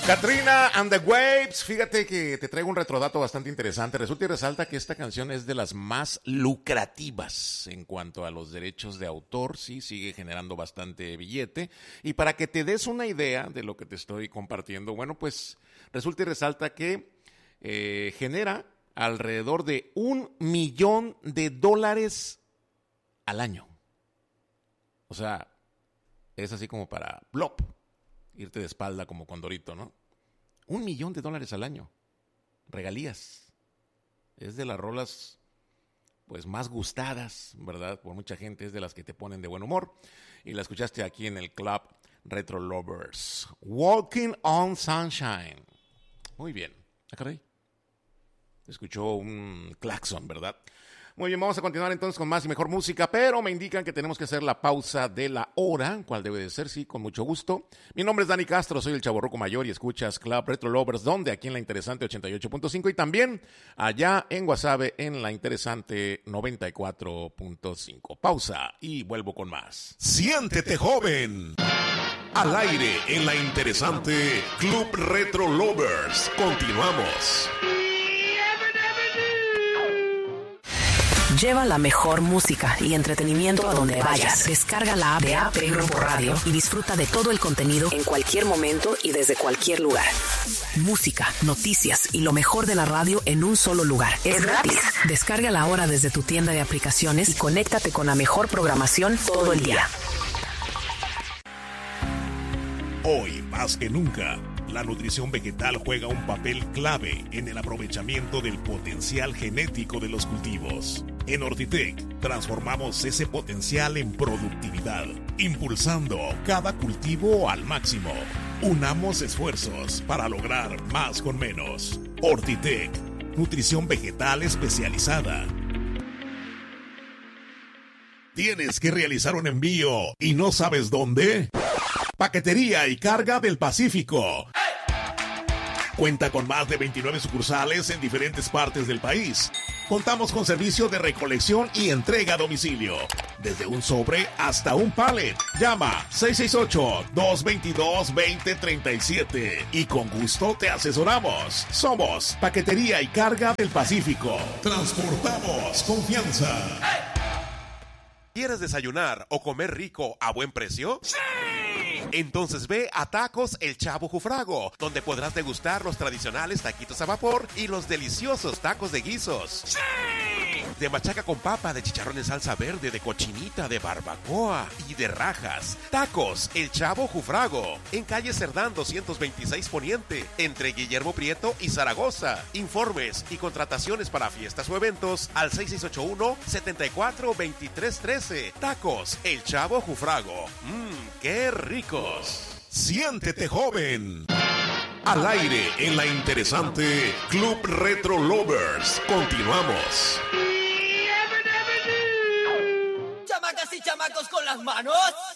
Katrina and the Waves, fíjate que te traigo un retrodato bastante interesante. Resulta y resalta que esta canción es de las más lucrativas en cuanto a los derechos de autor, sí, sigue generando bastante billete. Y para que te des una idea de lo que te estoy compartiendo, bueno, pues resulta y resalta que genera alrededor de $1 millón al año. O sea, es así como para plop. Irte de espalda como Condorito, ¿no? $1 millón al año. Regalías. Es de las rolas, pues, más gustadas, ¿verdad? Por mucha gente, es de las que te ponen de buen humor. Y la escuchaste aquí en el Club Retro Lovers. Walking on Sunshine. Muy bien. Ah, caray. Escuchó un claxon, ¿verdad? Muy bien, vamos a continuar entonces con más y mejor música, pero me indican que tenemos que hacer la pausa de la hora, cual debe de ser, sí, con mucho gusto. Mi nombre es Dani Castro, soy el chavorruco mayor y escuchas Club Retro Lovers, donde aquí en la interesante 88.5 y también allá en Guasave en la interesante 94.5. Pausa y vuelvo con más. Siéntete joven. Al aire en la interesante Club Retro Lovers. Continuamos. Lleva la mejor música y entretenimiento a donde vayas. Descarga la app de AP Grupo Radio y disfruta de todo el contenido en cualquier momento y desde cualquier lugar. Música, noticias y lo mejor de la radio en un solo lugar. Es gratis. Descárgala ahora desde tu tienda de aplicaciones y conéctate con la mejor programación todo el día. Hoy, más que nunca, la nutrición vegetal juega un papel clave en el aprovechamiento del potencial genético de los cultivos. En Ortitec, transformamos ese potencial en productividad, impulsando cada cultivo al máximo. Unamos esfuerzos para lograr más con menos. Ortitec, nutrición vegetal especializada. ¿Tienes que realizar un envío y no sabes dónde? Paquetería y Carga del Pacífico. Cuenta con más de 29 sucursales en diferentes partes del país. Contamos con servicio de recolección y entrega a domicilio. Desde un sobre hasta un pallet. Llama 668-222-2037 y con gusto te asesoramos. Somos Paquetería y Carga del Pacífico. Transportamos confianza. ¿Quieres desayunar o comer rico a buen precio? ¡Sí! Entonces ve a Tacos El Chavo Jufrago, donde podrás degustar los tradicionales taquitos a vapor y los deliciosos tacos de guisos. ¡Sí! De machaca con papa, de chicharrón en salsa verde, de cochinita, de barbacoa y de rajas. Tacos El Chavo Jufrago, en calle Cerdán 226 Poniente, entre Guillermo Prieto y Zaragoza. Informes y contrataciones para fiestas o eventos al 6681-742313. Tacos El Chavo Jufrago. ¡Qué ricos! Siéntete joven. Al aire en la interesante Club Retro Lovers. Continuamos. Chamacas y chamacos con las manos